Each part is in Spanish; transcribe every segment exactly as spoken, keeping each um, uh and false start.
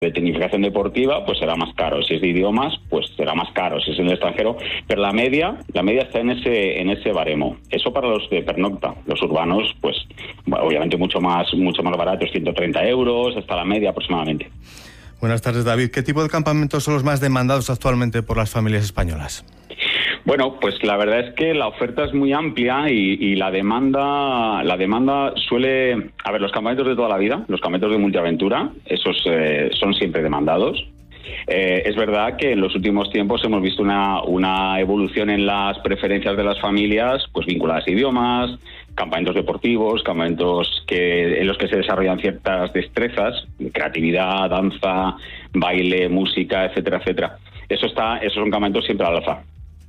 de tecnificación deportiva, pues será más caro. Si es de idiomas, pues será más caro. Si es en el extranjero, pero la media, la media está en ese, en ese baremo. Eso para los de pernocta. Los urbanos, pues, bueno, obviamente mucho más, mucho más baratos, ciento treinta euros, hasta la media aproximadamente. Buenas tardes, David. ¿Qué tipo de campamentos son los más demandados actualmente por las familias españolas? Bueno, pues la verdad es que la oferta es muy amplia y, y la demanda la demanda suele... A ver, los campamentos de toda la vida, los campamentos de multiaventura, esos eh, son siempre demandados. Eh, es verdad que en los últimos tiempos hemos visto una, una evolución en las preferencias de las familias, pues vinculadas a idiomas, campamentos deportivos, campamentos que, en los que se desarrollan ciertas destrezas, creatividad, danza, baile, música, etcétera, etcétera. Eso está, esos son campamentos siempre al alza.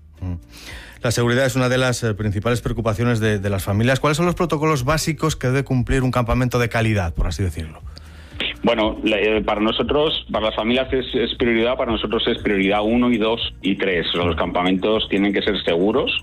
La seguridad es una de las eh, principales preocupaciones de, de las familias. ¿Cuáles son los protocolos básicos que debe cumplir un campamento de calidad, por así decirlo? Bueno, para nosotros, para las familias es, es prioridad, para nosotros es prioridad uno y dos y tres. O sea, los campamentos tienen que ser seguros,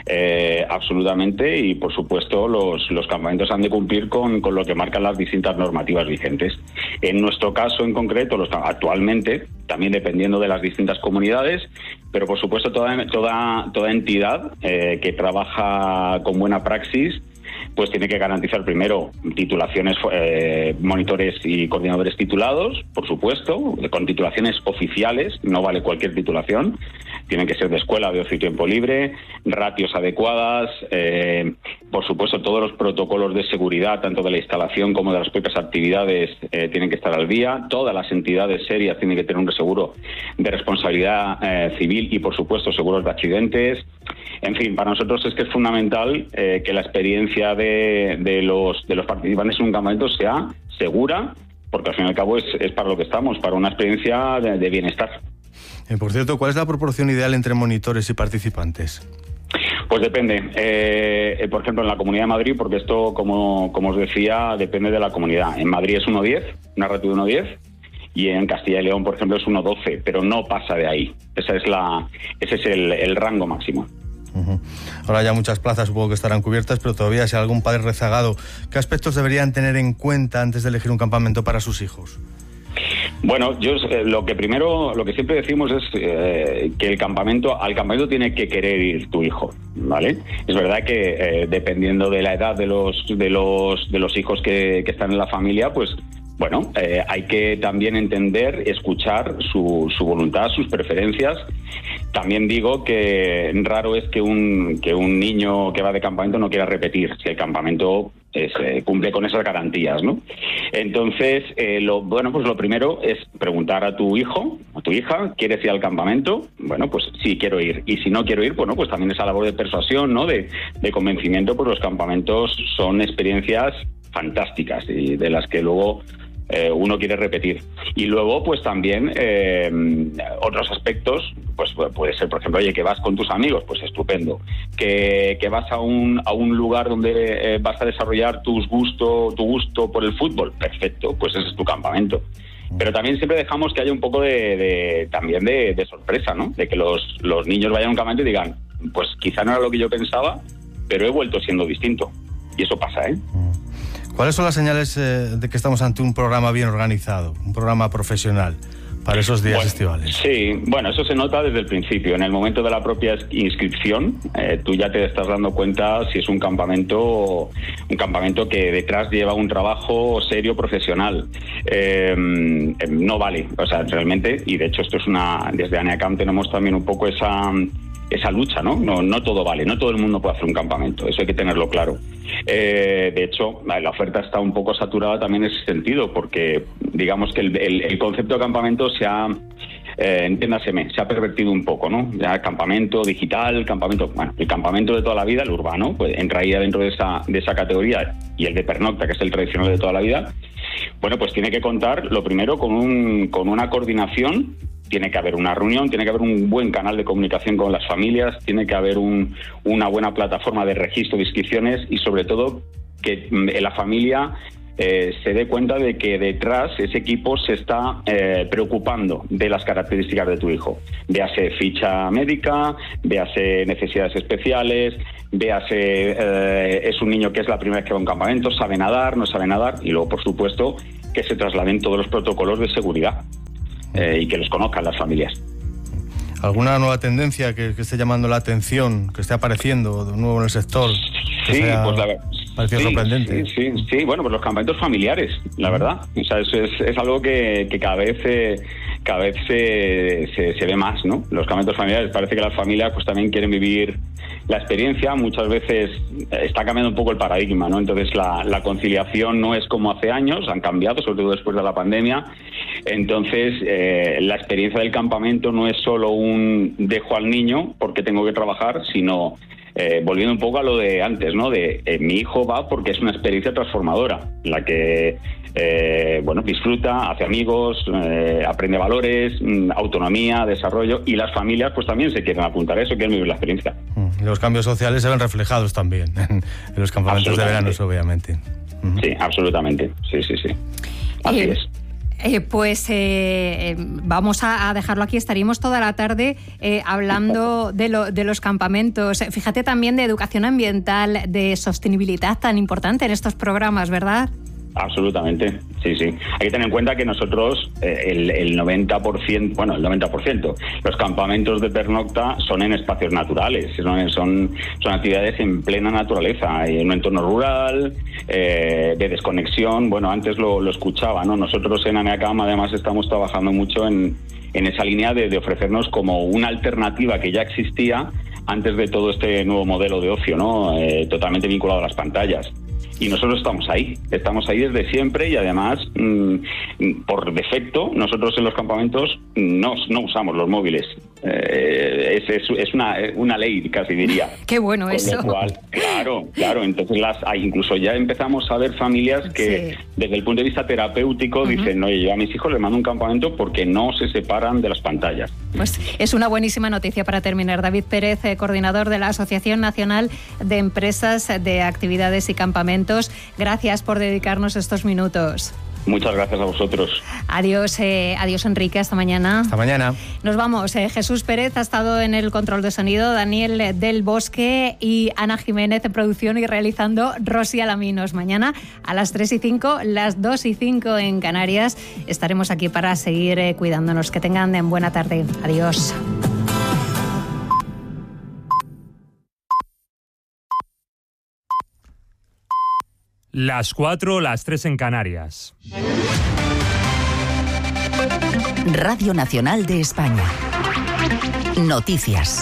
eh, absolutamente, y por supuesto los, los campamentos han de cumplir con, con lo que marcan las distintas normativas vigentes. En nuestro caso en concreto, los, actualmente, también dependiendo de las distintas comunidades, pero por supuesto toda, toda, toda entidad eh, que trabaja con buena praxis, pues tiene que garantizar primero titulaciones, eh, monitores y coordinadores titulados, por supuesto, con titulaciones oficiales, no vale cualquier titulación, tienen que ser de escuela, de ocio y tiempo libre, ratios adecuadas, eh, por supuesto todos los protocolos de seguridad, tanto de la instalación como de las propias actividades, eh, tienen que estar al día, todas las entidades serias tienen que tener un seguro de responsabilidad eh, civil y por supuesto seguros de accidentes. En fin, para nosotros es que es fundamental eh, que la experiencia de, de, los, de los participantes en un campamento sea segura, porque al fin y al cabo es, es para lo que estamos, para una experiencia de, de bienestar. Eh, por cierto, ¿cuál es la proporción ideal entre monitores y participantes? Pues depende. Eh, por ejemplo, en la Comunidad de Madrid, porque esto, como, como os decía, depende de la comunidad. En Madrid es uno diez, una ratio de uno diez, y en Castilla y León, por ejemplo, es uno doce, pero no pasa de ahí. Esa es la, ese es el, el rango máximo. Uh-huh. Ahora ya muchas plazas supongo que estarán cubiertas, pero todavía si hay algún padre rezagado, ¿qué aspectos deberían tener en cuenta antes de elegir un campamento para sus hijos? Bueno, yo eh, lo que primero, lo que siempre decimos es eh, que el campamento, al campamento tiene que querer ir tu hijo, ¿vale? Es verdad que eh, dependiendo de la edad de los de los de los hijos que, que están en la familia, pues bueno, eh, hay que también entender, escuchar su, su voluntad, sus preferencias. También digo que raro es que un que un niño que va de campamento no quiera repetir si el campamento es, eh, cumple con esas garantías, ¿no? Entonces, eh, lo bueno, pues lo primero es preguntar a tu hijo, a tu hija, ¿quieres ir al campamento? Bueno, pues sí, quiero ir. Y si no quiero ir, bueno, pues también esa labor de persuasión, ¿no? De, de convencimiento, pues los campamentos son experiencias fantásticas y de las que luego Eh, uno quiere repetir. Y luego, pues también eh, otros aspectos, pues puede ser, por ejemplo, oye, que vas con tus amigos, pues estupendo. Que, que vas a un, a un lugar donde eh, vas a desarrollar tus gusto, tu gusto por el fútbol, perfecto, pues ese es tu campamento. Pero también siempre dejamos que haya un poco de, de también de, de sorpresa, ¿no? De que los, los niños vayan a un campamento y digan, pues quizá no era lo que yo pensaba, pero he vuelto siendo distinto. Y eso pasa, ¿eh? ¿Cuáles son las señales eh, de que estamos ante un programa bien organizado, un programa profesional para esos días bueno, estivales? Sí, bueno, eso se nota desde el principio. En el momento de la propia inscripción, eh, tú ya te estás dando cuenta si es un campamento, un campamento que detrás lleva un trabajo serio, profesional. Eh, no vale, o sea, realmente, y de hecho esto es una, desde ANEACAM tenemos también un poco esa... esa lucha, ¿no? ¿no? No todo vale, no todo el mundo puede hacer un campamento, eso hay que tenerlo claro. Eh, de hecho, la oferta está un poco saturada también en ese sentido, porque digamos que el, el, el concepto de campamento se ha, eh, entiéndaseme, se ha pervertido un poco, ¿no? Ya campamento digital, campamento, bueno, el campamento de toda la vida, el urbano, pues entraría dentro de esa, de esa categoría, y el de pernocta, que es el tradicional de toda la vida, bueno, pues tiene que contar, lo primero, con, un, con una coordinación. Tiene que haber una reunión, tiene que haber un buen canal de comunicación con las familias, tiene que haber un, una buena plataforma de registro de inscripciones y sobre todo que la familia eh, se dé cuenta de que detrás ese equipo se está eh, preocupando de las características de tu hijo. Véase ficha médica, véase necesidades especiales, véase eh, es un niño que es la primera vez que va a un campamento, sabe nadar, no sabe nadar y luego por supuesto que se trasladen todos los protocolos de seguridad eh, y que los conozcan las familias. ¿Alguna nueva tendencia que, que esté llamando la atención, que esté apareciendo de nuevo en el sector? Sí, pues la verdad. Parecía sí, sorprendente. Sí, sí, sí, bueno, pues los campamentos familiares, la verdad. O sea, es, es, es algo que, que cada vez, eh, cada vez se, se, se ve más, ¿no? Los campamentos familiares, parece que las familias pues también quieren vivir la experiencia. Muchas veces está cambiando un poco el paradigma, ¿no? Entonces la, la conciliación no es como hace años, han cambiado, sobre todo después de la pandemia. Entonces eh, la experiencia del campamento no es solo un dejo al niño porque tengo que trabajar, sino Eh, volviendo un poco a lo de antes, ¿no? De eh, mi hijo va porque es una experiencia transformadora, la que eh, bueno, disfruta, hace amigos, eh, aprende valores, mm, autonomía, desarrollo, y las familias pues también se quieren apuntar a eso, quieren vivir la experiencia. Mm, los cambios sociales se ven reflejados también en, en los campamentos de verano, obviamente. Mm. Sí, absolutamente, sí, sí, sí. Así eh. es. Eh, pues eh, vamos a, a dejarlo aquí. Estaríamos toda la tarde eh, hablando de, lo, de los campamentos. Fíjate también de educación ambiental, de sostenibilidad tan importante en estos programas, ¿verdad? Absolutamente, sí, sí. Hay que tener en cuenta que nosotros, eh, el, el noventa por ciento, bueno, el noventa por ciento, los campamentos de pernocta son en espacios naturales, son, son, son actividades en plena naturaleza, en un entorno rural, eh, de desconexión. Bueno, antes lo, lo escuchaba, ¿no? Nosotros en ANEACAM además estamos trabajando mucho en, en esa línea de, de ofrecernos como una alternativa que ya existía antes de todo este nuevo modelo de ocio, ¿no? Eh, totalmente vinculado a las pantallas. Y nosotros estamos ahí, estamos ahí desde siempre y además, mmm, por defecto, nosotros en los campamentos no, no usamos los móviles. Eh, es, es, es una, una ley, casi diría. Qué bueno Con eso. Lo cual, claro, claro. Entonces las hay, incluso ya empezamos a ver familias que sí, desde el punto de vista terapéutico, uh-huh, dicen, oye, yo a mis hijos les mando un campamento porque no se separan de las pantallas. Pues es una buenísima noticia para terminar. David Pérez, eh, coordinador de la Asociación Nacional de Empresas de Actividades y Campamentos. Gracias por dedicarnos estos minutos. Muchas gracias a vosotros. Adiós, eh, adiós Enrique, hasta mañana. Hasta mañana. Nos vamos. Eh, Jesús Pérez ha estado en el control de sonido, Daniel del Bosque y Ana Jiménez en producción y realizando Rosy Alaminos. Mañana a las tres y cinco, las dos y cinco en Canarias, estaremos aquí para seguir eh, cuidándonos. Que tengan en buena tarde. Adiós. Las cuatro, las tres en Canarias. Radio Nacional de España. Noticias.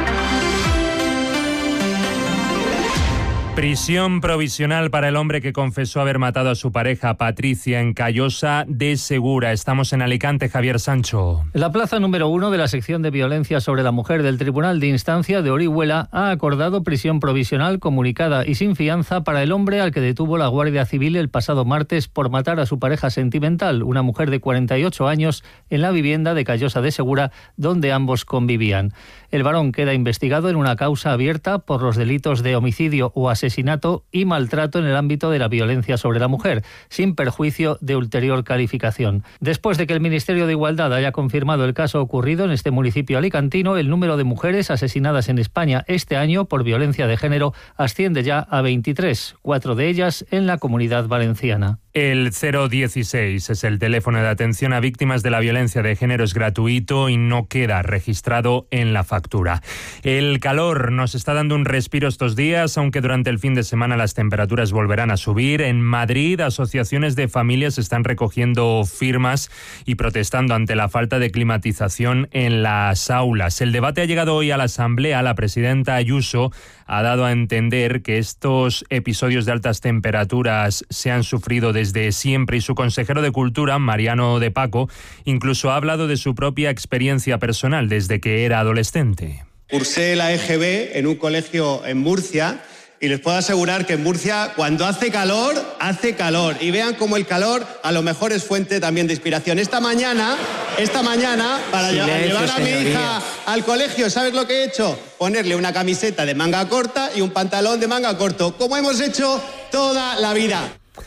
Prisión provisional para el hombre que confesó haber matado a su pareja Patricia en Callosa de Segura. Estamos en Alicante, Javier Sancho. La plaza número uno de la sección de violencia sobre la mujer del Tribunal de Instancia de Orihuela ha acordado prisión provisional comunicada y sin fianza para el hombre al que detuvo la Guardia Civil el pasado martes por matar a su pareja sentimental, una mujer de cuarenta y ocho años, en la vivienda de Callosa de Segura, donde ambos convivían. El varón queda investigado en una causa abierta por los delitos de homicidio o asesinato y maltrato en el ámbito de la violencia sobre la mujer, sin perjuicio de ulterior calificación. Después de que el Ministerio de Igualdad haya confirmado el caso ocurrido en este municipio alicantino, el número de mujeres asesinadas en España este año por violencia de género asciende ya a veintitrés, cuatro de ellas en la Comunidad Valenciana. El cero dieciséis es el teléfono de atención a víctimas de la violencia de género, es gratuito y no queda registrado en la factura. El calor nos está dando un respiro estos días, aunque durante el fin de semana las temperaturas volverán a subir. En Madrid, asociaciones de familias están recogiendo firmas y protestando ante la falta de climatización en las aulas. El debate ha llegado hoy a la Asamblea. La presidenta Ayuso ha dado a entender que estos episodios de altas temperaturas se han sufrido desde siempre y su consejero de Cultura, Mariano de Paco, incluso ha hablado de su propia experiencia personal desde que era adolescente. Cursé la E G B en un colegio en Murcia y les puedo asegurar que en Murcia cuando hace calor, hace calor. Y vean cómo el calor a lo mejor es fuente también de inspiración. Esta mañana, esta mañana, para Silencio, llevar a señoría. mi hija al colegio, ¿sabes lo que he hecho? Ponerle una camiseta de manga corta y un pantalón de manga corto, como hemos hecho toda la vida.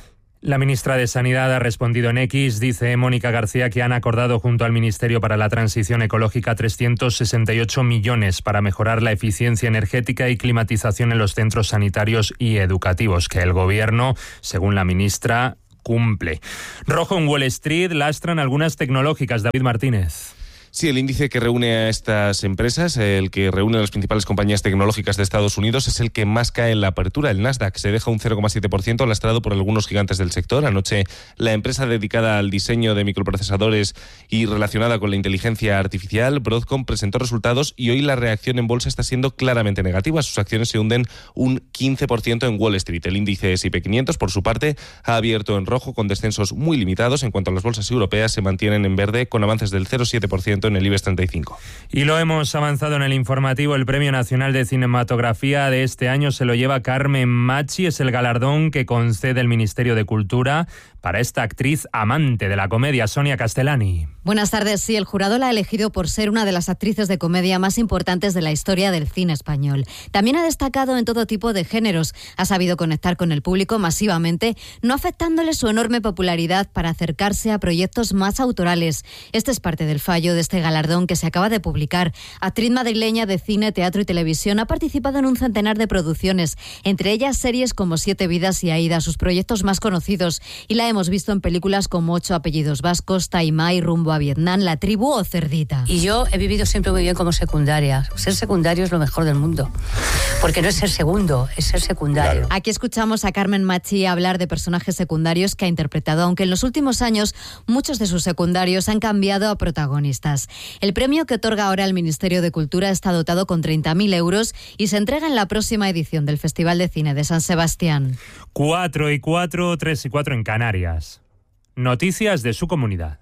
La ministra de Sanidad ha respondido en X, dice Mónica García, que han acordado junto al Ministerio para la Transición Ecológica trescientos sesenta y ocho millones para mejorar la eficiencia energética y climatización en los centros sanitarios y educativos, que el Gobierno, según la ministra, cumple. Rojo en Wall Street, lastran algunas tecnológicas. David Martínez. Sí, el índice que reúne a estas empresas, el que reúne a las principales compañías tecnológicas de Estados Unidos, es el que más cae en la apertura. El Nasdaq se deja un cero coma siete por ciento, lastrado por algunos gigantes del sector. Anoche, la empresa dedicada al diseño de microprocesadores y relacionada con la inteligencia artificial, Broadcom, presentó resultados y hoy la reacción en bolsa está siendo claramente negativa. Sus acciones se hunden un quince por ciento en Wall Street. El índice ese y pe quinientos, por su parte, ha abierto en rojo con descensos muy limitados. En cuanto a las bolsas europeas, se mantienen en verde con avances del cero coma siete por ciento en el IBEX treinta y cinco. Y lo hemos avanzado en el informativo. El Premio Nacional de Cinematografía de este año se lo lleva Carmen Machi. Es el galardón que concede el Ministerio de Cultura para esta actriz amante de la comedia, Sonia Castellani. Buenas tardes. Sí, el jurado la ha elegido por ser una de las actrices de comedia más importantes de la historia del cine español. También ha destacado en todo tipo de géneros. Ha sabido conectar con el público masivamente, no afectándole su enorme popularidad para acercarse a proyectos más autorales. Este es parte del fallo de este galardón que se acaba de publicar. Actriz madrileña de cine, teatro y televisión, ha participado en un centenar de producciones, entre ellas series como Siete vidas y Aída, sus proyectos más conocidos, y la hemos visto en películas como Ocho apellidos vascos, Taimai, Rumbo a Vietnam, La tribu o Cerdita. Y yo he vivido siempre muy bien como secundaria. Ser secundario es lo mejor del mundo, porque no es ser segundo, es ser secundario. Claro. Aquí escuchamos a Carmen Machi hablar de personajes secundarios que ha interpretado, aunque en los últimos años muchos de sus secundarios han cambiado a protagonistas. El premio que otorga ahora el Ministerio de Cultura está dotado con treinta mil euros y se entrega en la próxima edición del Festival de Cine de San Sebastián. Cuatro y cuatro, tres y cuatro en Canarias. Noticias de su comunidad.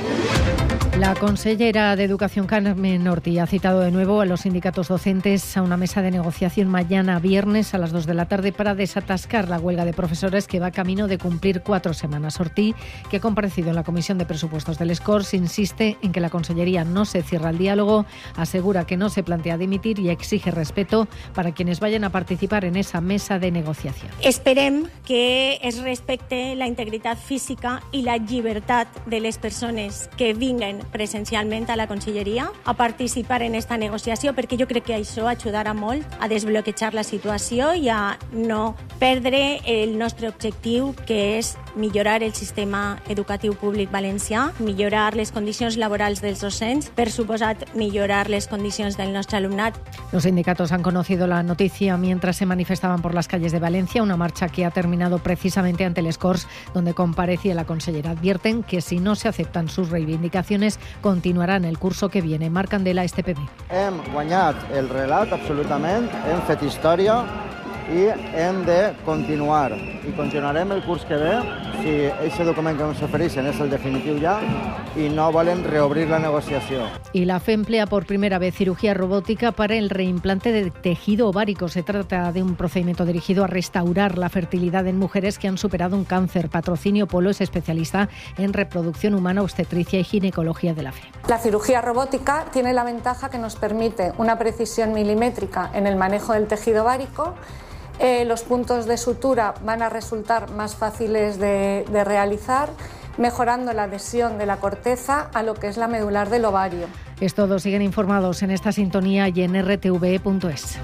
La consellera de Educación, Carmen Orti, ha citado de nuevo a los sindicatos docentes a una mesa de negociación mañana viernes a las dos de la tarde para desatascar la huelga de profesores que va camino de cumplir cuatro semanas. Orti, que ha comparecido en la Comisión de Presupuestos del Scors, insiste en que la Consellería no se cierra al diálogo, asegura que no se plantea dimitir y exige respeto para quienes vayan a participar en esa mesa de negociación. Esperem que es respecte la integritat física i la llibertat de les persones que vinguen presencialment a la Conselleria a participar en esta negociació, perquè jo crec que això ajudarà molt a desbloquejar la situació i a no perdre el nostre objectiu, que és millorar el sistema educatiu públic valencià, millorar les condicions laborals dels docents, per suposat millorar les condicions del nostre alumnat. Los sindicatos han conocido la noticia mientras se manifestaban por las calles de Valencia, una marcha que ha terminado precisamente ante el Scors, donde comparecía la consellera. Advierten que si no se aceptan sus reivindicaciones, continuarán el curso que viene. Marc Candela, este P B. Hem guanyat el relat, absolutament, hem fet història i hem de continuar. I continuarem el curs que ve si aquest document que ens ofereixen és el definitiu ja i no volen reobrir la negociació. Y la F E emplea por primera vez cirugía robótica para el reimplante de tejido ovárico. Se trata de un procedimiento dirigido a restaurar la fertilidad en mujeres que han superado un cáncer. Patrocinio Polo es especialista en reproducción humana, obstetricia y ginecología de la F E. La cirugía robótica tiene la ventaja que nos permite una precisión milimétrica en el manejo del tejido ovárico. Eh, los puntos de sutura van a resultar más fáciles de, de realizar, mejorando la adhesión de la corteza a lo que es la medular del ovario. Es todo. Siguen informados en esta sintonía y en r t v e punto es.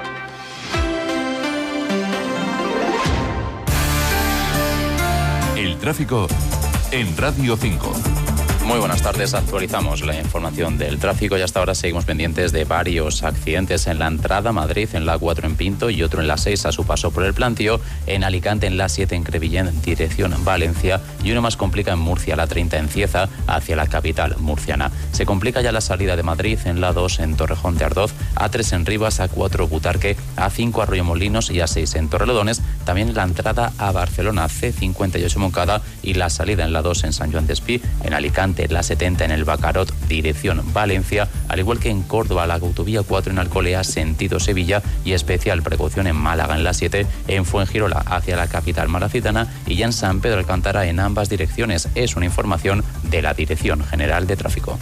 El tráfico en Radio cinco. Muy buenas tardes, actualizamos la información del tráfico y hasta ahora seguimos pendientes de varios accidentes en la entrada a Madrid, en la A cuatro en Pinto y otro en la seis a su paso por el Plantío, en Alicante en la siete en Crevillent, dirección Valencia, y uno más complica en Murcia, la treinta en Cieza, hacia la capital murciana. Se complica ya la salida de Madrid en la dos en Torrejón de Ardoz, A tres en Rivas, A cuatro Butarque, A cinco Arroyomolinos y A seis en Torrelodones, también la entrada a Barcelona, C cincuenta y ocho Moncada y la salida en la dos en San Joan d'Espí, en Alicante la setenta en el Bacarot, dirección Valencia, al igual que en Córdoba, la autovía cuatro en Alcolea, sentido Sevilla, y especial precaución en Málaga en la siete, en Fuengirola hacia la capital malacitana y ya en San Pedro Alcántara en ambas direcciones. Es una información de la Dirección General de Tráfico.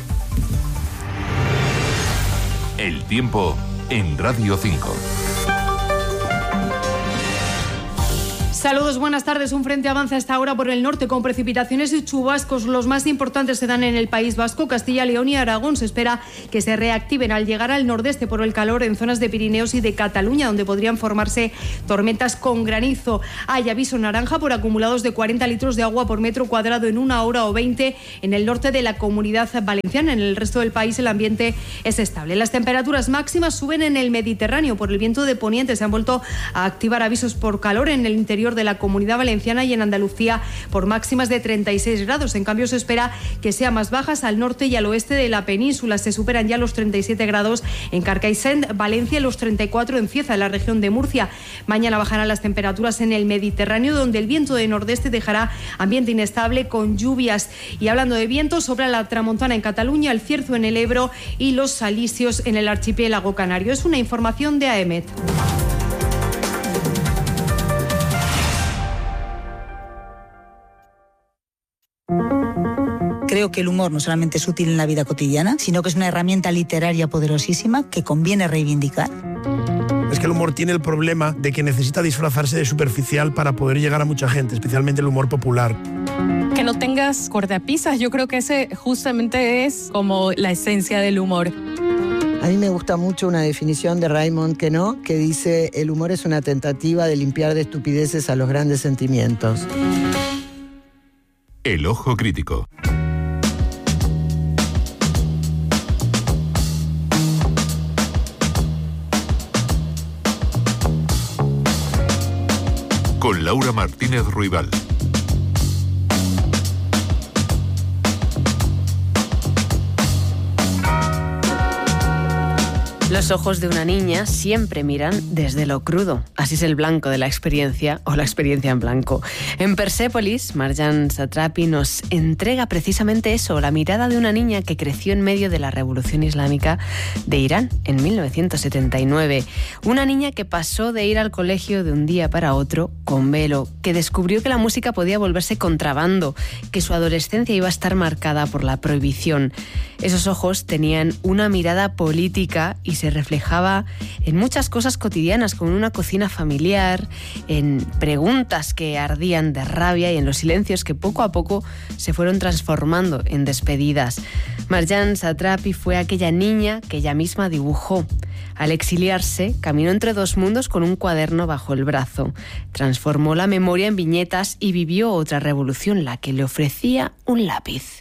El tiempo en Radio cinco. Saludos, buenas tardes. Un frente avanza a esta hora por el norte con precipitaciones y chubascos. Los más importantes se dan en el País Vasco, Castilla, León y Aragón. Se espera que se reactiven al llegar al nordeste por el calor en zonas de Pirineos y de Cataluña, donde podrían formarse tormentas con granizo. Hay aviso naranja por acumulados de cuarenta litros de agua por metro cuadrado en una hora o veinte en el norte de la Comunidad Valenciana. En el resto del país el ambiente es estable. Las temperaturas máximas suben en el Mediterráneo. Por el viento de poniente se han vuelto a activar avisos por calor en el interior de la Comunidad Valenciana y en Andalucía por máximas de treinta y seis grados. En cambio, se espera que sean más bajas al norte y al oeste de la península. Se superan ya los treinta y siete grados en Carcaixent, Valencia, y los treinta y cuatro en Cieza, en la región de Murcia. Mañana bajarán las temperaturas en el Mediterráneo, donde el viento de nordeste dejará ambiente inestable con lluvias. Y hablando de viento, sopla la tramontana en Cataluña, el cierzo en el Ebro y los alisios en el archipiélago canario. Es una información de A E M E T. Creo que el humor no solamente es útil en la vida cotidiana, sino que es una herramienta literaria poderosísima que conviene reivindicar. Es que el humor tiene el problema de que necesita disfrazarse de superficial para poder llegar a mucha gente, especialmente el humor popular. Que no tengas cortapisas, yo creo que ese justamente es como la esencia del humor. A mí me gusta mucho una definición de Raymond Queneau que dice: el humor es una tentativa de limpiar de estupideces a los grandes sentimientos. El ojo crítico. Con Laura Martínez Ruibal. Los ojos de una niña siempre miran desde lo crudo. Así es el blanco de la experiencia o la experiencia en blanco. En Persépolis, Marjane Satrapi nos entrega precisamente eso, la mirada de una niña que creció en medio de la Revolución Islámica de Irán en mil novecientos setenta y nueve. Una niña que pasó de ir al colegio de un día para otro con velo, que descubrió que la música podía volverse contrabando, que su adolescencia iba a estar marcada por la prohibición. Esos ojos tenían una mirada política y se reflejaba en muchas cosas cotidianas, como en una cocina familiar, en preguntas que ardían de rabia y en los silencios que poco a poco se fueron transformando en despedidas. Marjane Satrapi fue aquella niña que ella misma dibujó. Al exiliarse, caminó entre dos mundos con un cuaderno bajo el brazo. Transformó la memoria en viñetas y vivió otra revolución, la que le ofrecía un lápiz.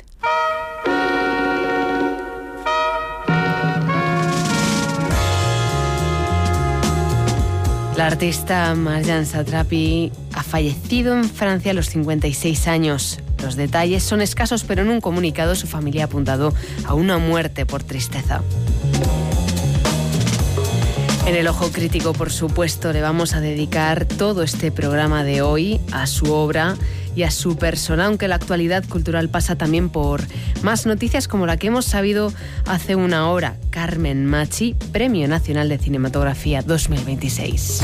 La artista Marjane Satrapi ha fallecido en Francia a los cincuenta y seis años. Los detalles son escasos, pero en un comunicado su familia ha apuntado a una muerte por tristeza. En el Ojo Crítico, por supuesto, le vamos a dedicar todo este programa de hoy a su obra y a su persona, aunque la actualidad cultural pasa también por más noticias como la que hemos sabido hace una hora. Carmen Machi, Premio Nacional de Cinematografía dos mil veintiséis.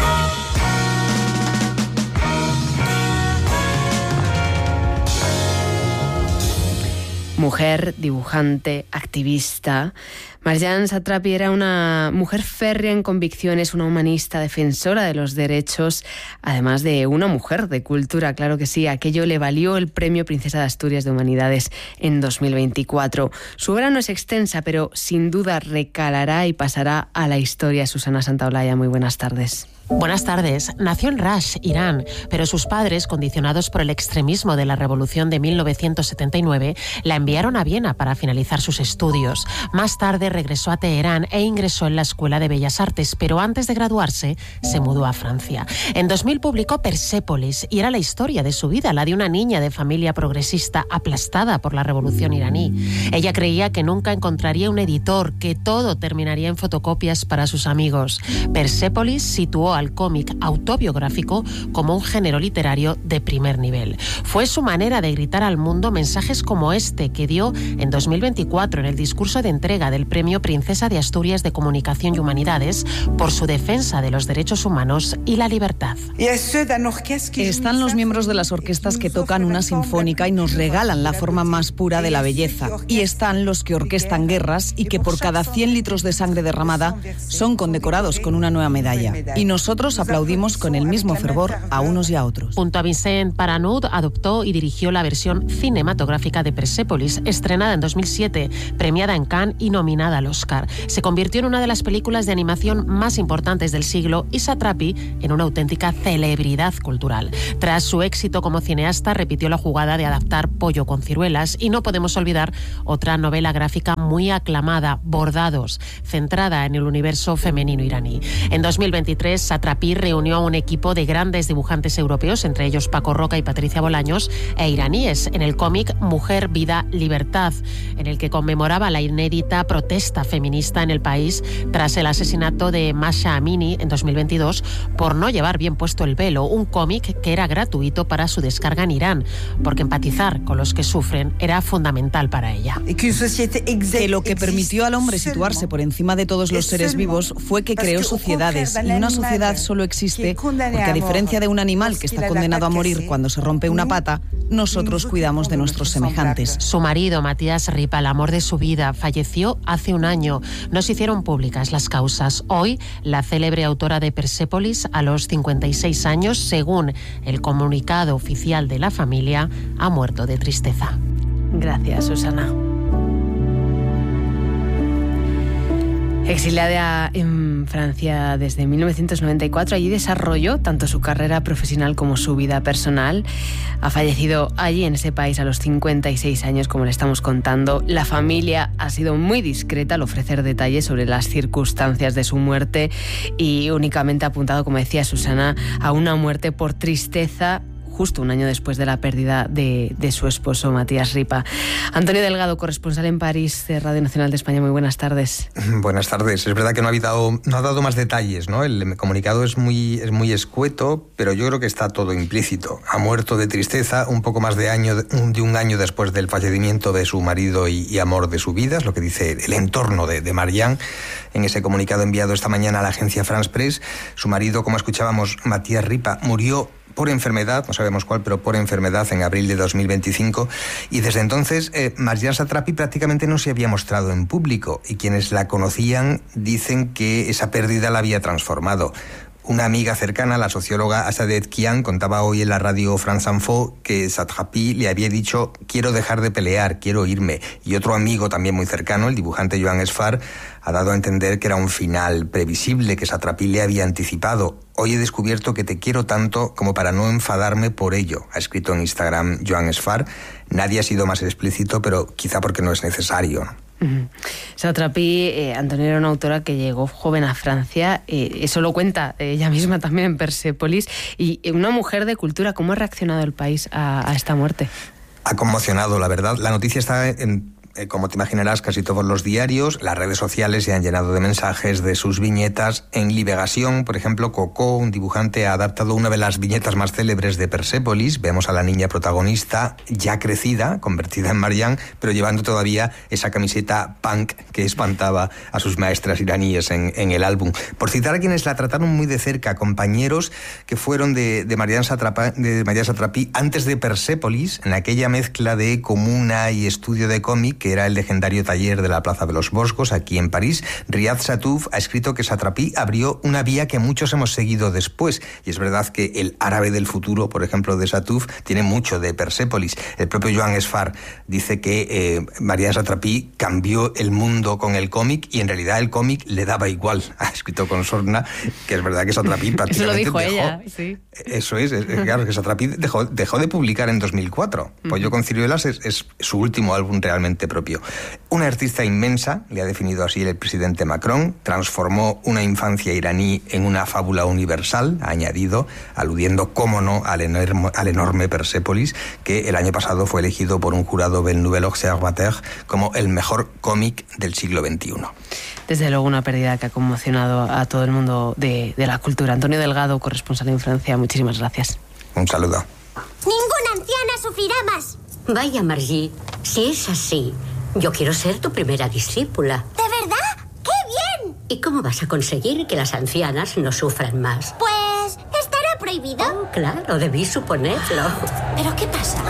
Mujer, dibujante, activista. Marjane Satrapi era una mujer férrea en convicciones, una humanista, defensora de los derechos, además de una mujer de cultura, claro que sí. Aquello le valió el Premio Princesa de Asturias de Humanidades en dos mil veinticuatro. Su obra no es extensa, pero sin duda recalará y pasará a la historia. Susana Santaolalla, muy buenas tardes. Buenas tardes. Nació en Rash, Irán, pero sus padres, condicionados por el extremismo de la Revolución de mil novecientos setenta y nueve, la enviaron a Viena para finalizar sus estudios. Más tarde regresó a Teherán e ingresó en la Escuela de Bellas Artes, pero antes de graduarse se mudó a Francia. En dos mil publicó Persépolis y era la historia de su vida, la de una niña de familia progresista aplastada por la Revolución iraní. Ella creía que nunca encontraría un editor, que todo terminaría en fotocopias para sus amigos. Persépolis situó al cómic autobiográfico como un género literario de primer nivel. Fue su manera de gritar al mundo mensajes como este que dio en dos mil veinticuatro en el discurso de entrega del Premio Princesa de Asturias de Comunicación y Humanidades por su defensa de los derechos humanos y la libertad. Están los miembros de las orquestas que tocan una sinfónica y nos regalan la forma más pura de la belleza. Y están los que orquestan guerras y que por cada cien litros de sangre derramada son condecorados con una nueva medalla. Y nosotros nosotros aplaudimos con el mismo fervor a unos y a otros. Junto a Vincent Paranud adoptó y dirigió la versión cinematográfica de Persépolis, estrenada en dos mil siete, premiada en Cannes y nominada al Oscar. Se convirtió en una de las películas de animación más importantes del siglo y Satrapi en una auténtica celebridad cultural. Tras su éxito como cineasta, repitió la jugada de adaptar Pollo con ciruelas y no podemos olvidar otra novela gráfica muy aclamada, Bordados, centrada en el universo femenino iraní. En dos mil veintitrés, Satrapi reunió a un equipo de grandes dibujantes europeos, entre ellos Paco Roca y Patricia Bolaños, e iraníes, en el cómic Mujer, Vida, Libertad, en el que conmemoraba la inédita protesta feminista en el país tras el asesinato de Masha Amini en dos mil veintidós por no llevar bien puesto el velo, un cómic que era gratuito para su descarga en Irán, porque empatizar con los que sufren era fundamental para ella. Que lo que permitió al hombre situarse por encima de todos los seres vivos fue que creó sociedades, y una sociedad solo existe porque, a diferencia de un animal que está condenado a morir cuando se rompe una pata, nosotros cuidamos de nuestros semejantes. Su marido, Matías Ripa, el amor de su vida, falleció hace un año. No se hicieron públicas las causas. Hoy, la célebre autora de Persépolis, a los cincuenta y seis años, según el comunicado oficial de la familia, ha muerto de tristeza. Gracias, Susana. Exiliada en Francia desde mil novecientos noventa y cuatro, allí desarrolló tanto su carrera profesional como su vida personal. Ha fallecido allí en ese país a los cincuenta y seis años, como le estamos contando. La familia ha sido muy discreta al ofrecer detalles sobre las circunstancias de su muerte y únicamente ha apuntado, como decía Susana, a una muerte por tristeza, justo un año después de la pérdida de, de su esposo, Matías Ripa. Antonio Delgado, corresponsal en París de Radio Nacional de España, muy buenas tardes. Buenas tardes. Es verdad que no ha, dado, no ha dado más detalles, ¿no? El comunicado es muy, es muy escueto, pero yo creo que está todo implícito. Ha muerto de tristeza un poco más de, año, de un año después del fallecimiento de su marido y, y amor de su vida, es lo que dice el entorno de, de Marianne en ese comunicado enviado esta mañana a la agencia France Press. Su marido, como escuchábamos, Matías Ripa, murió por enfermedad, no sabemos cuál, pero por enfermedad en abril de dos mil veinticinco, y desde entonces eh, Marjane Satrapi prácticamente no se había mostrado en público, y quienes la conocían dicen que esa pérdida la había transformado. Una amiga cercana, la socióloga Asadet Kian, contaba hoy en la radio France Info que Satrapi le había dicho: quiero dejar de pelear, quiero irme. Y otro amigo también muy cercano, el dibujante Joan Esfar, ha dado a entender que era un final previsible, que Satrapi le había anticipado. Hoy he descubierto que te quiero tanto como para no enfadarme por ello, ha escrito en Instagram Joan Esfar. Nadie ha sido más explícito, pero quizá porque no es necesario. Uh-huh. Satrapi, eh, Antonio, era una autora que llegó joven a Francia, eh, eso lo cuenta ella misma también en Persépolis, y una mujer de cultura. ¿Cómo ha reaccionado el país a, a esta muerte? Ha conmocionado, la verdad. La noticia está en... como te imaginarás, casi todos los diarios. Las redes sociales se han llenado de mensajes, de sus viñetas. En Liberación, por ejemplo, Coco, un dibujante, ha adaptado una de las viñetas más célebres de Persépolis. Vemos a la niña protagonista, ya crecida, convertida en Marianne, pero llevando todavía esa camiseta punk que espantaba a sus maestras iraníes en, en el álbum. Por citar a quienes la trataron muy de cerca, compañeros que fueron de, de Marjane Satrapi, de Marjane Satrapi antes de Persépolis, en aquella mezcla de comuna y estudio de cómic que era el legendario taller de la Plaza de los Boscos, aquí en París. Riyad Satouf ha escrito que Satrapi abrió una vía que muchos hemos seguido después, y es verdad que el árabe del futuro, por ejemplo, de Satouf, tiene mucho de Persépolis. El propio Joan Esfar dice que eh, Marjane Satrapi cambió el mundo con el cómic, y en realidad el cómic le daba igual. Ha escrito con sorna que es verdad que Satrapi prácticamente eso lo dijo dejó, ella, sí. Eso es, es claro que Satrapi dejó, dejó de publicar en dos mil cuatro. Uh-huh. Pollo con ciruelas es, es su último álbum realmente propio. Una artista inmensa, le ha definido así el presidente Macron, transformó una infancia iraní en una fábula universal, ha añadido, aludiendo, cómo no, al enorme, al enorme Persépolis, que el año pasado fue elegido por un jurado del Nouvel Observateur como el mejor cómic del siglo veintiuno. Desde luego una pérdida que ha conmocionado a todo el mundo de, de la cultura. Antonio Delgado, corresponsal en Francia, muchísimas gracias. Un saludo. Ninguna anciana sufrirá más. Vaya, Margie, si es así, yo quiero ser tu primera discípula. ¿De verdad? ¡Qué bien! ¿Y cómo vas a conseguir que las ancianas no sufran más? Pues, ¿estará prohibido? Oh, claro, debí suponerlo. ¿Pero qué pasa?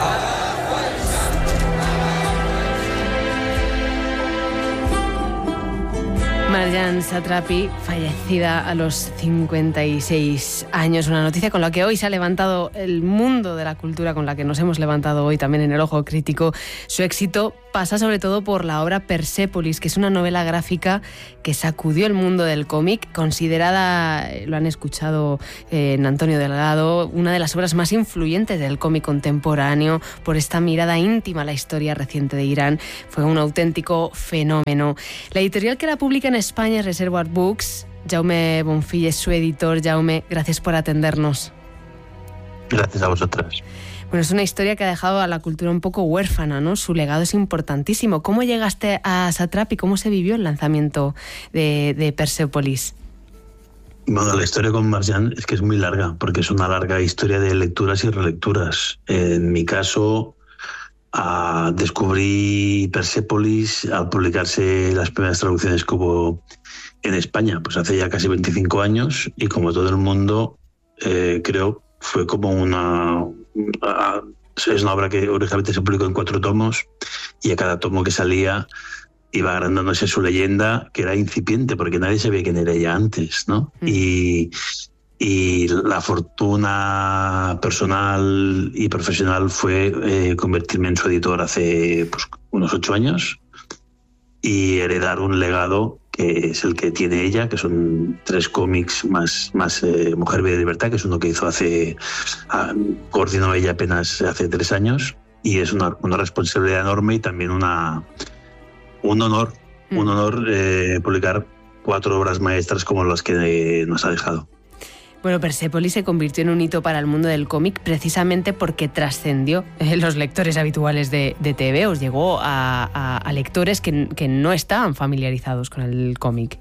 Marjane Satrapi, fallecida a los cincuenta y seis años. Una noticia con la que hoy se ha levantado el mundo de la cultura, con la que nos hemos levantado hoy también en el Ojo Crítico. Su éxito pasa sobre todo por la obra Persépolis, que es una novela gráfica que sacudió el mundo del cómic, considerada, lo han escuchado eh, en Antonio Delgado, una de las obras más influyentes del cómic contemporáneo por esta mirada íntima a la historia reciente de Irán. Fue un auténtico fenómeno. La editorial que la publica en España es Reservoir Books. Jaume Bonfill es su editor. Jaume, gracias por atendernos. Gracias a vosotras. Bueno, es una historia que ha dejado a la cultura un poco huérfana, ¿no? Su legado es importantísimo. ¿Cómo llegaste a Satrapi? ¿Cómo se vivió el lanzamiento de, de Persépolis? Bueno, la historia con Marjane es que es muy larga, porque es una larga historia de lecturas y relecturas. En mi caso, uh, descubrí Persépolis al publicarse las primeras traducciones que hubo en España, pues hace ya casi veinticinco años, y como todo el mundo, eh, creo, fue como una... Es una obra que originalmente se publicó en cuatro tomos y a cada tomo que salía iba agrandándose su leyenda, que era incipiente porque nadie sabía quién era ella antes, ¿no? Mm. Y, y la fortuna personal y profesional fue eh, convertirme en su editor hace pues, unos ocho años y heredar un legado que es el que tiene ella, que son tres cómics más, más eh, Mujer, Vida y Libertad, que es uno que hizo hace, ah, coordinó ella apenas hace tres años, y es una, una responsabilidad enorme y también una, un honor, mm. un honor eh, publicar cuatro obras maestras como las que eh, nos ha dejado. Bueno, Persépolis se convirtió en un hito para el mundo del cómic precisamente porque trascendió eh, los lectores habituales de, de T V Os. Llegó a, a, a lectores que, que no estaban familiarizados con el cómic.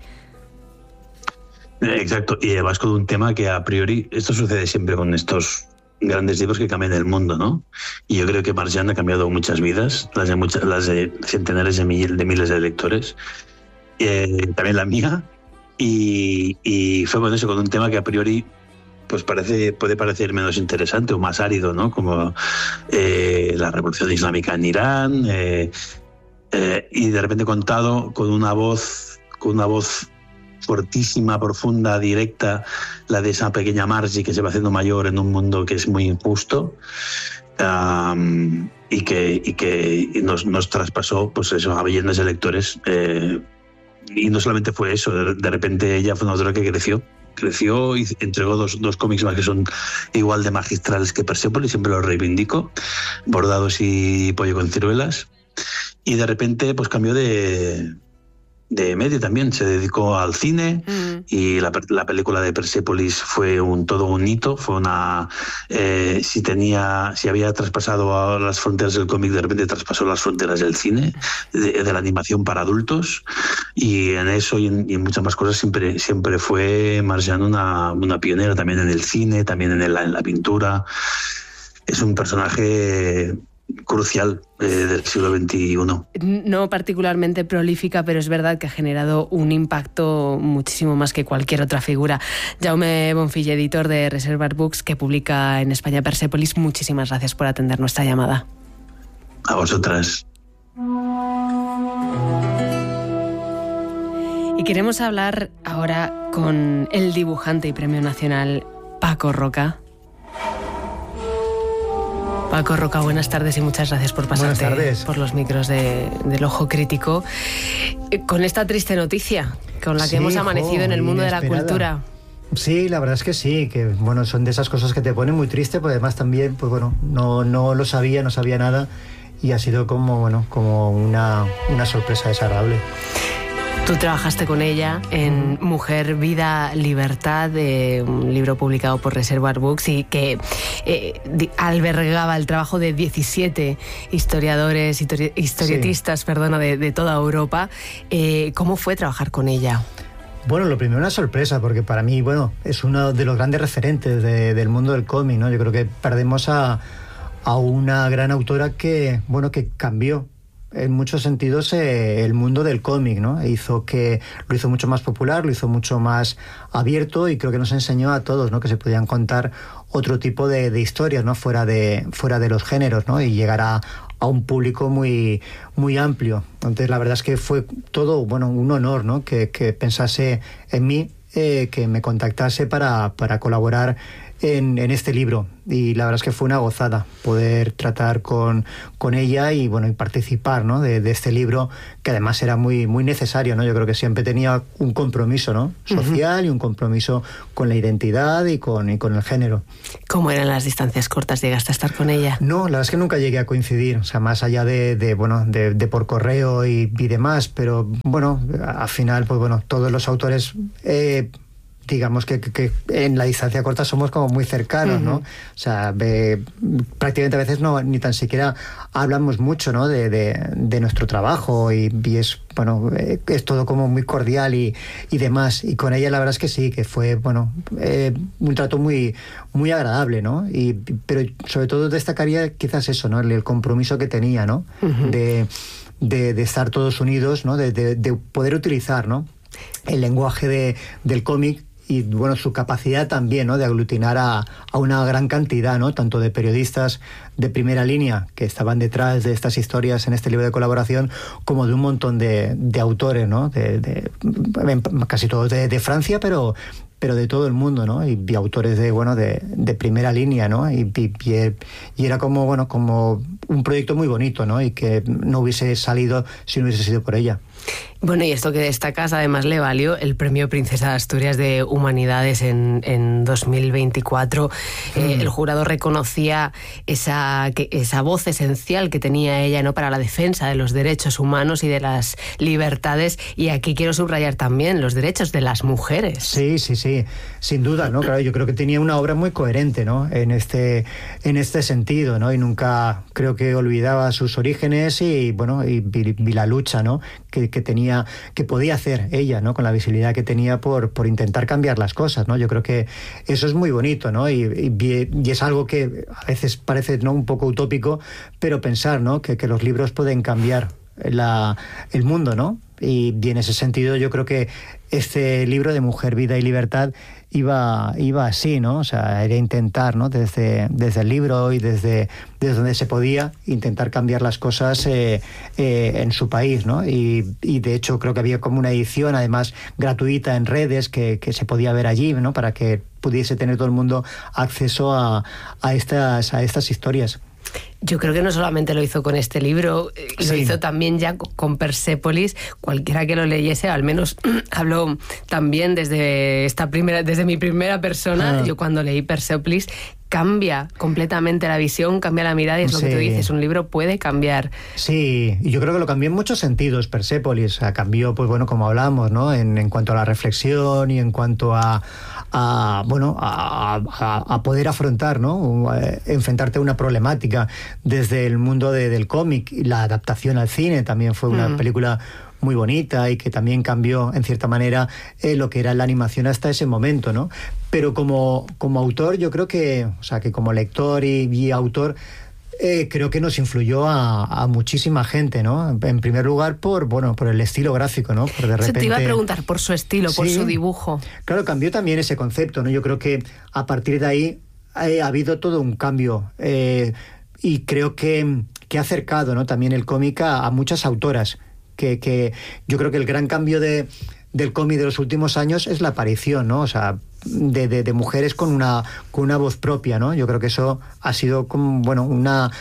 Exacto, y además con un tema que a priori, esto sucede siempre con estos grandes libros que cambian el mundo, ¿no? Y yo creo que Marjane ha cambiado muchas vidas, las de, muchas, las de centenares de, mil, de miles de lectores, eh, también la mía. Y, y fue con eso, con un tema que a priori pues parece, puede parecer menos interesante o más árido, ¿no? Como eh, la revolución islámica en Irán, eh, eh, y de repente contado con una voz, con una voz fortísima, profunda, directa, la de esa pequeña Margie que se va haciendo mayor en un mundo que es muy injusto. Um, y que, y que nos, nos traspasó pues eso, a millones de lectores. Eh, Y no solamente fue eso, de, de repente ella fue una autora que creció, creció y entregó dos, dos cómics más que son igual de magistrales que Persépolis, siempre los reivindico, Bordados y Pollo con ciruelas, y de repente pues cambió de, de medio también, se dedicó al cine, mm. y la, la película de Persépolis fue un todo un hito, fue una eh, si tenía si había traspasado a las fronteras del cómic, de repente traspasó las fronteras del cine, de, de la animación para adultos, y en eso y en, y en muchas más cosas siempre siempre fue Marjane una, una pionera también en el cine, también en, el, en la pintura. Es un personaje crucial eh, del siglo veintiuno. No particularmente prolífica, pero es verdad que ha generado un impacto muchísimo más que cualquier otra figura. Jaume Bonfill, editor de Reservoir Books, que publica en España Persépolis, muchísimas gracias por atender nuestra llamada. A vosotras. Y queremos hablar ahora con el dibujante y premio nacional Paco Roca. Paco Roca, buenas tardes y muchas gracias por pasarte por los micros de, del Ojo Crítico. Con esta triste noticia con la que sí, hemos amanecido jo, en el mundo inesperada. De la cultura. Sí, la verdad es que sí, que bueno, son de esas cosas que te ponen muy triste, pero además también, pues bueno, no, no lo sabía, no sabía nada, y ha sido como, bueno, como una, una sorpresa desagradable. Tú trabajaste con ella en Mujer, Vida, Libertad, eh, un libro publicado por Reservoir Books y que eh, albergaba el trabajo de diecisiete historiadores, histori- historietistas, sí. perdona, de, de toda Europa. Eh, ¿Cómo fue trabajar con ella? Bueno, lo primero una sorpresa, porque para mí, bueno, es uno de los grandes referentes de, del mundo del cómic, ¿no? Yo creo que perdemos a, a una gran autora que, bueno, que cambió en muchos sentidos eh, el mundo del cómic, ¿no? Hizo que lo hizo mucho más popular, lo hizo mucho más abierto, y creo que nos enseñó a todos, ¿no? Que se podían contar otro tipo de, de historias, ¿no? Fuera de fuera de los géneros, ¿no? Y llegar a a un público muy, muy amplio. Entonces la verdad es que fue todo, bueno, un honor, ¿no? Que, que pensase en mí, eh, que me contactase para, para colaborar en, en este libro. Y la verdad es que fue una gozada poder tratar con, con ella y bueno y participar, ¿no? de, de este libro, que además era muy, muy necesario, ¿no? Yo creo que siempre tenía un compromiso, ¿no? social, uh-huh, y un compromiso con la identidad y con, y con el género. ¿Cómo eran las distancias cortas? ¿Llegaste a estar con ella? No, la verdad es que nunca llegué a coincidir, o sea, más allá de, de bueno de, de por correo y, y demás, pero bueno, al final, pues bueno, todos los autores... Eh, digamos que, que, que en la distancia corta somos como muy cercanos, ¿no? Uh-huh. O sea, ve, prácticamente a veces no ni tan siquiera hablamos mucho, ¿no? De, de, de nuestro trabajo y, y es, bueno, eh, es todo como muy cordial y, y demás. Y con ella la verdad es que sí, que fue, bueno, eh, un trato muy, muy agradable, ¿no? Y, pero sobre todo destacaría quizás eso, ¿no? El, el compromiso que tenía, ¿no? Uh-huh. De, de, de estar todos unidos, ¿no? De, de, de poder utilizar, ¿no? El lenguaje de, del cómic y bueno, su capacidad también, ¿no? De aglutinar a, a una gran cantidad, ¿no? Tanto de periodistas de primera línea que estaban detrás de estas historias en este libro de colaboración, como de un montón de, de autores, ¿no? De, de, casi todos de, de Francia, pero pero de todo el mundo, ¿no? Y, y autores de, bueno, de, de primera línea, ¿no? Y, y, y era como, bueno, como un proyecto muy bonito, ¿no? Y que no hubiese salido si no hubiese sido por ella. Bueno, y esto que destacas además le valió el Premio Princesa de Asturias de Humanidades en, en dos mil veinticuatro. Mm. Eh, el jurado reconocía esa, que, esa voz esencial que tenía ella, ¿no? Para la defensa de los derechos humanos y de las libertades. Y aquí quiero subrayar también los derechos de las mujeres. Sí, sí, sí, sin duda, ¿no? Claro, yo creo que tenía una obra muy coherente, ¿no? En este, en este sentido, ¿no? Y nunca creo que olvidaba sus orígenes y, bueno, y, y, y la lucha, ¿no? Que, que tenía, que podía hacer ella, ¿no? Con la visibilidad que tenía por, por intentar cambiar las cosas, ¿no? Yo creo que eso es muy bonito, ¿no? Y, y, y es algo que a veces parece, ¿no? Un poco utópico, pero pensar, ¿no? Que, que los libros pueden cambiar la, el mundo, ¿no? Y, y en ese sentido yo creo que este libro de Mujer, Vida y Libertad iba, iba así, ¿no? O sea, era intentar, ¿no? Desde, desde el libro y desde, desde donde se podía, intentar cambiar las cosas eh, eh, en su país, ¿no? Y, y de hecho creo que había como una edición, además gratuita en redes, que, que se podía ver allí, ¿no? Para que pudiese tener todo el mundo acceso a, a, estas, a estas historias. Yo creo que no solamente lo hizo con este libro, lo sí. hizo también ya con Persépolis. Cualquiera que lo leyese, al menos hablo también desde esta primera, desde mi primera persona. Ah. Yo cuando leí Persépolis cambia completamente la visión, cambia la mirada y es sí. lo que tú dices, un libro puede cambiar. Sí, y yo creo que lo cambió en muchos sentidos, Persépolis. O sea, cambió, pues bueno, como hablamos, ¿no? En, en cuanto a la reflexión y en cuanto a, a bueno, a, a, a poder afrontar, ¿no? Enfrentarte a una problemática desde el mundo de, del cómic. La adaptación al cine también fue una mm. película muy bonita y que también cambió en cierta manera eh, lo que era la animación hasta ese momento, ¿no? Pero como, como autor yo creo que, o sea, que como lector y, y autor eh, creo que nos influyó a, a muchísima gente, ¿no? En primer lugar por, bueno, por el estilo gráfico, ¿no? Por de repente... Se te iba a preguntar por su estilo, por sí, su dibujo. Claro, cambió también ese concepto, ¿no? Yo creo que a partir de ahí eh, ha habido todo un cambio eh, y creo que, que ha acercado, ¿no? También el cómic a, a muchas autoras. Que, que yo creo que el gran cambio de, del cómic de los últimos años es la aparición, ¿no? O sea, de, de, de mujeres con una, con una voz propia, ¿no? Yo creo que eso ha sido como, bueno, una,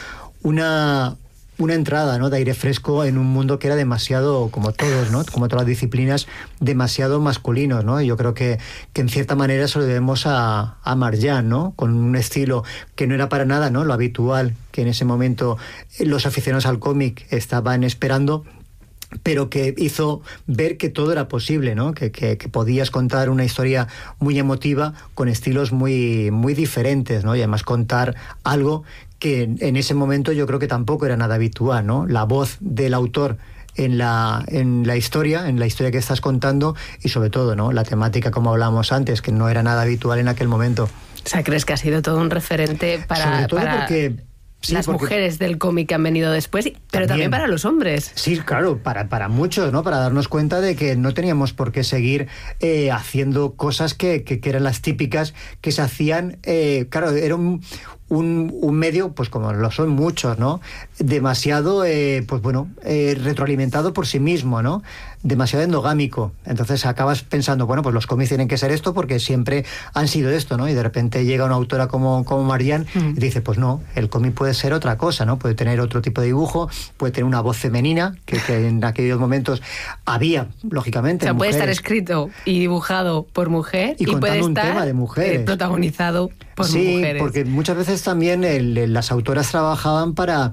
una, una entrada, ¿no? De aire fresco en un mundo que era demasiado, como todos, ¿no? Como todas las disciplinas, demasiado masculinos, ¿no? Y yo creo que, que en cierta manera eso lo debemos a, a Marjan, ¿no? Con un estilo que no era para nada, ¿no? Lo habitual que en ese momento los aficionados al cómic estaban esperando, pero que hizo ver que todo era posible, ¿no? Que, que, que podías contar una historia muy emotiva con estilos muy, muy diferentes, ¿no? Y además contar algo que en ese momento yo creo que tampoco era nada habitual, ¿no? La voz del autor en la, en la historia, en la historia que estás contando y sobre todo, ¿no? La temática, como hablábamos antes, que no era nada habitual en aquel momento. O sea, ¿crees que ha sido todo un referente para... Sobre todo para... porque... Sí, las porque... mujeres del cómic que han venido después, pero también, también para los hombres. Sí, claro, para, para muchos, ¿no? Para darnos cuenta de que no teníamos por qué seguir eh, haciendo cosas que, que, que eran las típicas que se hacían. Eh, claro, era un, un, un medio, pues como lo son muchos, ¿no? Demasiado, eh, pues bueno, eh, retroalimentado por sí mismo, ¿no? Demasiado endogámico. Entonces acabas pensando, bueno, pues los cómics tienen que ser esto porque siempre han sido esto, ¿no? Y de repente llega una autora como, como Marjan mm. y dice, pues no, el cómic puede ser otra cosa, ¿no? Puede tener otro tipo de dibujo, puede tener una voz femenina, que, que en aquellos momentos había, lógicamente. O sea, puede mujeres. estar escrito y dibujado por mujer y, y puede un estar tema de mujeres. Eh, protagonizado por sí, mujeres. Sí, porque muchas veces también el, las autoras trabajaban para...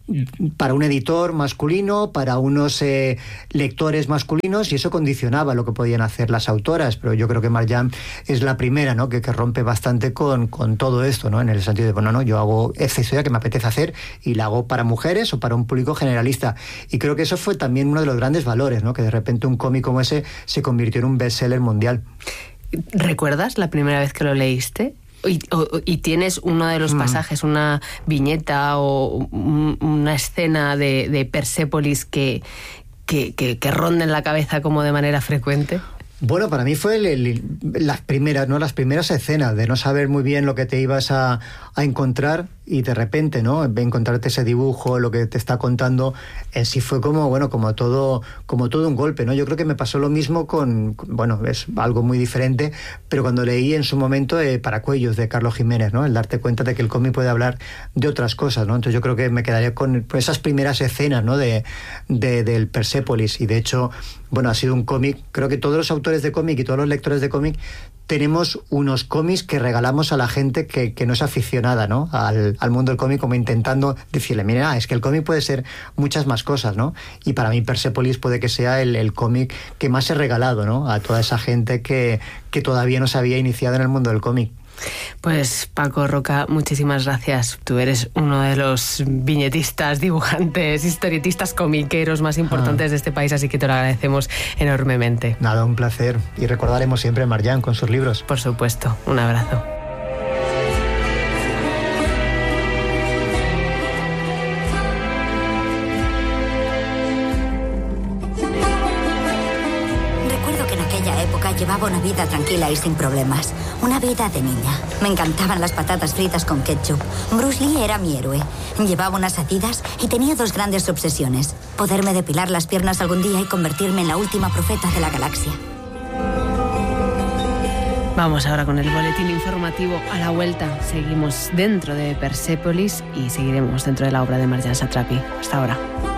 para un editor masculino, para unos eh, lectores masculinos, y eso condicionaba lo que podían hacer las autoras, pero yo creo que Marjan es la primera, ¿no? que, que rompe bastante con, con todo esto, ¿no? En el sentido de, bueno, no, yo hago esta historia que me apetece hacer y la hago para mujeres o para un público generalista, y creo que eso fue también uno de los grandes valores, ¿no? Que de repente un cómic como ese se convirtió en un bestseller mundial. ¿Recuerdas la primera vez que lo leíste? Y, o, y tienes uno de los pasajes, una viñeta o un, una escena de, de Persépolis que, que, que, que ronda en la cabeza como de manera frecuente. Bueno, para mí fue el, el, las primeras, ¿no? Las primeras escenas de no saber muy bien lo que te ibas a, a encontrar y de repente, ¿no? Encontrarte ese dibujo, lo que te está contando, en sí fue como, bueno, como todo, como todo un golpe, ¿no? Yo creo que me pasó lo mismo con, con bueno, es algo muy diferente, pero cuando leí en su momento eh, Paracuellos de Carlos Jiménez, ¿no? El darte cuenta de que el cómic puede hablar de otras cosas, ¿no? Entonces yo creo que me quedaría con esas primeras escenas, ¿no? De, de, del Persépolis, y de hecho, bueno, ha sido un cómic, creo que todos los autores de cómic y todos los lectores de cómic tenemos unos cómics que regalamos a la gente que, que no es aficionada, ¿no? Al, al mundo del cómic, como intentando decirle, mira, es que el cómic puede ser muchas más cosas, ¿no? Y para mí Persépolis puede que sea el, el cómic que más he regalado, ¿no? A toda esa gente que, que todavía no se había iniciado en el mundo del cómic. Pues Paco Roca, muchísimas gracias. Tú eres uno de los viñetistas, dibujantes, historietistas, comiqueros más importantes ah. de este país, así que te lo agradecemos enormemente. Nada, un placer. Y recordaremos siempre a Marjan con sus libros. Por supuesto. Un abrazo. Llevaba una vida tranquila y sin problemas. Una vida de niña. Me encantaban las patatas fritas con ketchup. Bruce Lee era mi héroe. Llevaba unas Adidas y tenía dos grandes obsesiones. Poderme depilar las piernas algún día y convertirme en la última profeta de la galaxia. Vamos ahora con el boletín informativo. A la vuelta seguimos dentro de Persépolis y seguiremos dentro de la obra de Marjan Satrapi. Hasta ahora.